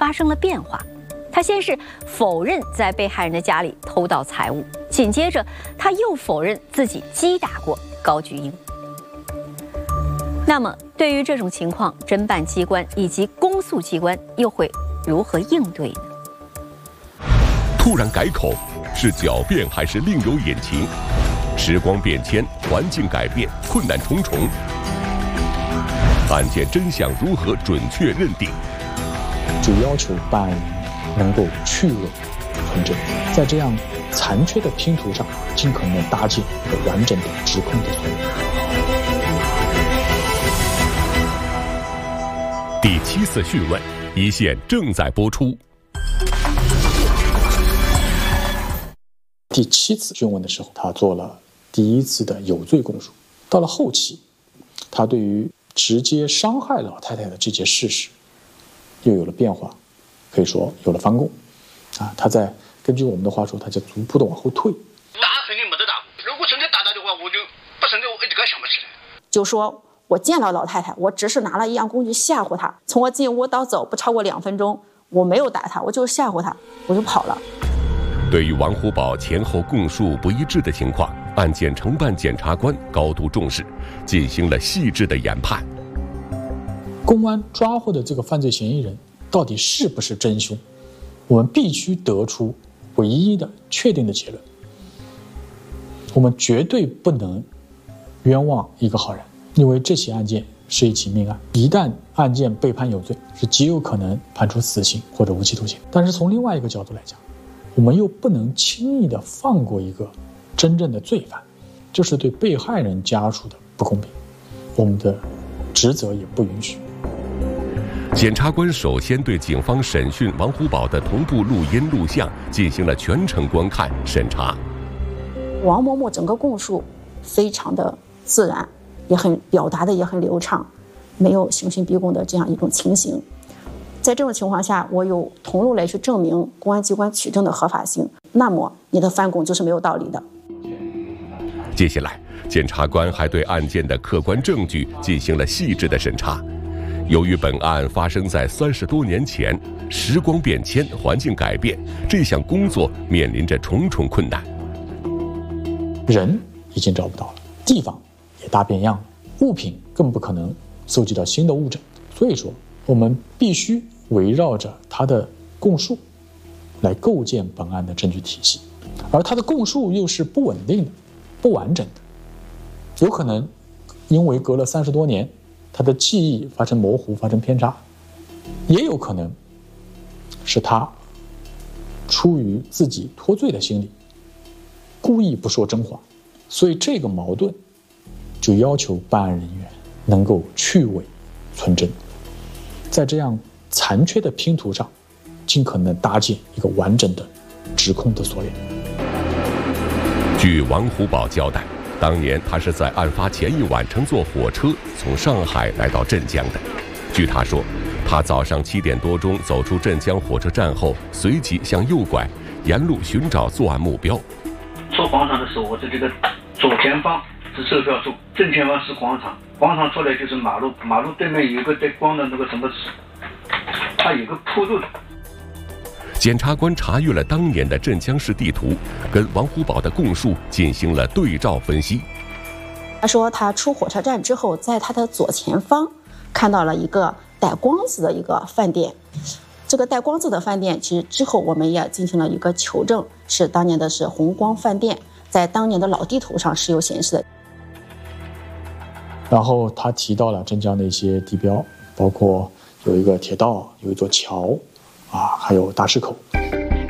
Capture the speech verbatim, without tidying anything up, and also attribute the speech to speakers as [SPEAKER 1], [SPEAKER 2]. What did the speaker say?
[SPEAKER 1] 发生了变化。他先是否认在被害人的家里偷盗财物，紧接着他又否认自己击打过高菊英。那么，对于这种情况，侦办机关以及公诉机关又会如何应对呢？
[SPEAKER 2] 突然改口，是狡辩还是另有隐情？时光变迁，环境改变，困难重重。案件真相如何准确认定？
[SPEAKER 3] 就要求办案人员能够去伪存真，在这样残缺的拼图上，尽可能地搭建一个完整的指控的所有。
[SPEAKER 2] 第七次讯问，一线正在播出。
[SPEAKER 3] 第七次讯问的时候，他做了第一次的有罪供述。到了后期，他对于直接伤害老太太的这件事实又有了变化，可以说有了翻供。啊，他在根据我们的话说，他在逐步的往后退。
[SPEAKER 4] 打肯定没得打，如果真的打他的话，我就不存在我一点想不起来。
[SPEAKER 5] 就说我见了老太太，我只是拿了一样工具吓唬她，从我进屋到走不超过两分钟，我没有打她，我就吓唬她，我就跑了。
[SPEAKER 2] 对于王虎宝前后供述不一致的情况，案件承办检察官高度重视，进行了细致的研判。
[SPEAKER 3] 公安抓获的这个犯罪嫌疑人到底是不是真凶，我们必须得出唯一的确定的结论。我们绝对不能冤枉一个好人，因为这起案件是一起命案，一旦案件被判有罪，是极有可能判处死刑或者无期徒刑。但是从另外一个角度来讲，我们又不能轻易的放过一个真正的罪犯，这是对被害人家属的不公平，我们的职责也不允许。
[SPEAKER 2] 检察官首先对警方审讯王虎宝的同步录音录像进行了全程观看审查。
[SPEAKER 5] 王某某整个供述非常的自然，也很表达的也很流畅，没有刑讯逼供的这样一种情形。在这种情况下，我有同路来去证明公安机关取证的合法性，那么你的翻供就是没有道理的。
[SPEAKER 2] 接下来，检察官还对案件的客观证据进行了细致的审查。由于本案发生在三十多年前，时光变迁，环境改变，这项工作面临着重重困难。
[SPEAKER 3] 人已经找不到了，地方也大变样了，物品更不可能搜集到新的物证，所以说我们必须围绕着他的供述来构建本案的证据体系，而他的供述又是不稳定的、不完整的，有可能因为隔了三十多年，他的记忆发生模糊、发生偏差，也有可能是他出于自己脱罪的心理，故意不说真话，所以这个矛盾就要求办案人员能够去伪存真，在这样残缺的拼图上，尽可能搭建一个完整的指控的锁链。
[SPEAKER 2] 据王虎宝交代，当年他是在案发前一晚乘坐火车从上海来到镇江的。据他说，他早上七点多钟走出镇江火车站后，随即向右拐，沿路寻找作案目标。
[SPEAKER 4] 出广场的时候，我在这个左前方是售票处，正前方是广场，广场出来就是马路，马路对面有一个带光的那个什么，它有个铺路的。
[SPEAKER 2] 检察官查阅了当年的镇江市地图，跟王虎宝的供述进行了对照分析。
[SPEAKER 5] 他说他出火车站之后，在他的左前方看到了一个带光字的一个饭店，这个带光字的饭店其实之后我们也进行了一个求证，是当年的是红光饭店，在当年的老地图上是有显示的。
[SPEAKER 3] 然后他提到了镇江的一些地标，包括有一个铁道，有一座桥啊，还有大石口。